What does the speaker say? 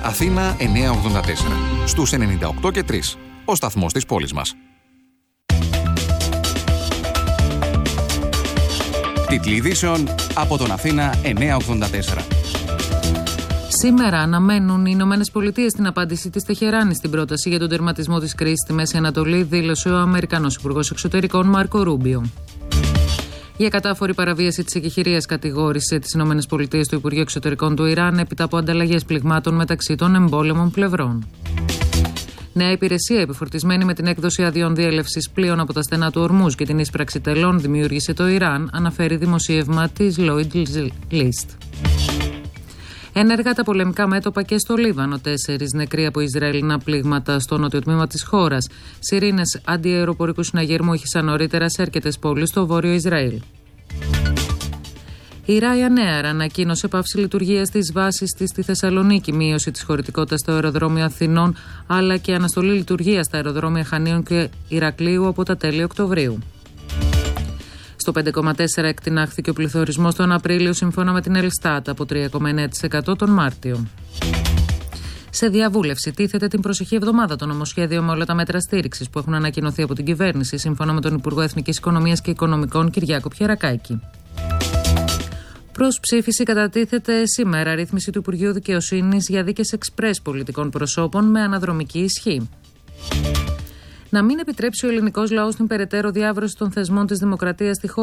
Αθήνα 984. Στους 98 και 3. Ο σταθμός της πόλης μας. Τίτλοι ειδήσεων από τον Αθήνα 984. Σήμερα αναμένουν οι Ηνωμένες Πολιτείες την απάντηση της Τεχεράνης στην πρόταση για τον τερματισμό της κρίσης στη Μέση Ανατολή, δήλωσε ο Αμερικανός Υπουργός Εξωτερικών Μάρκο Ρούμπιο. Για κατάφορη παραβίαση της εκεχηρίας κατηγόρησε τις Ηνωμένες Πολιτείες το Υπουργείο Εξωτερικών του Ιράν έπειτα από ανταλλαγές πληγμάτων μεταξύ των εμπόλεμων πλευρών. Νέα υπηρεσία επιφορτισμένη με την έκδοση αδειών διέλευσης πλοίων από τα στενά του Ορμούζ και την ίσπραξη τελών δημιούργησε το Ιράν, αναφέρει δημοσίευμα της Lloyd List. Ένεργα τα πολεμικά μέτωπα και στο Λίβανο. 4 νεκροί από Ισραηλινά πλήγματα στο νότιο τμήμα της χώρας. Σιρήνες αντιαεροπορικού συναγερμού ήχησαν νωρίτερα σε αρκετές πόλεις στο βόρειο Ισραήλ. Η Ryanair ανακοίνωσε πάυση λειτουργίας της βάσης της στη Θεσσαλονίκη, μείωση της χωρητικότητας στο αεροδρόμιο Αθηνών, αλλά και αναστολή λειτουργίας στα αεροδρόμια Χανίων και Ηρακλείου από τα τέλη Οκτωβρίου. Στο 5,4 εκτινάχθηκε ο πληθωρισμός τον Απρίλιο σύμφωνα με την Ελστάτ, από 3,9% τον Μάρτιο. Σε διαβούλευση τίθεται την προσεχή εβδομάδα το νομοσχέδιο με όλα τα μέτρα στήριξης που έχουν ανακοινωθεί από την κυβέρνηση, σύμφωνα με τον Υπουργό Εθνικής Οικονομίας και Οικονομικών Κυριάκο Πιερακάκη. Προς ψήφιση κατατίθεται σήμερα ρύθμιση του Υπουργείου Δικαιοσύνης για δίκες εξπρές πολιτικών προσώπων με αναδρομική ισχύ. Να μην επιτρέψει ο ελληνικός λαός την περαιτέρω διάβρωση των θεσμών της δημοκρατίας στη χώρα.